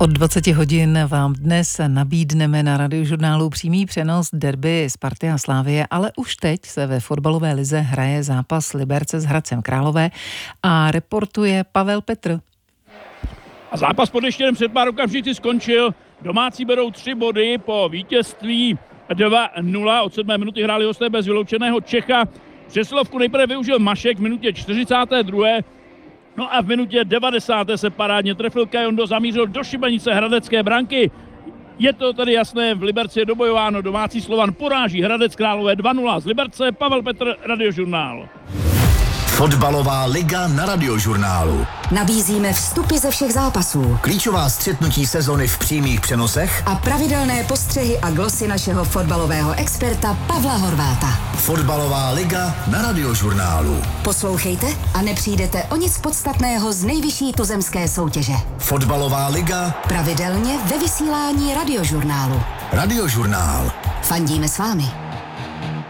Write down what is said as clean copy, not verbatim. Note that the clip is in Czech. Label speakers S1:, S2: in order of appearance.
S1: Od 20 hodin vám dnes nabídneme na Radiožurnálu přímý přenos derby Sparty a Slavie, ale už teď se ve fotbalové lize hraje zápas Liberce s Hradcem Králové a reportuje Pavel Petr.
S2: A zápas pod Ještědem před pár okamžiky skončil. Domácí berou 3 body po vítězství 2-0. Od 7. minuty hráli hosté bez vyloučeného Čecha. Přesilovku nejprve využil Mašek v minutě 42. No a v minutě 90. se parádně trefil Kajondo, zamířil do šibenice hradecké branky. Je to tedy jasné, v Liberci je dobojováno, domácí Slovan poráží Hradec Králové 2-0 z Liberce. Pavel Petr, Radiožurnál.
S3: Fotbalová liga na Radiožurnálu.
S4: Nabízíme vstupy ze všech zápasů,
S3: Klíčová střetnutí sezony v přímých přenosech
S4: a pravidelné postřehy a glosy našeho fotbalového experta Pavla Horváta.
S3: Fotbalová liga na Radiožurnálu.
S4: Poslouchejte a nepřijdete o nic podstatného z nejvyšší tuzemské soutěže.
S3: Fotbalová liga
S4: pravidelně ve vysílání Radiožurnálu.
S3: Radiožurnál.
S4: Fandíme s vámi.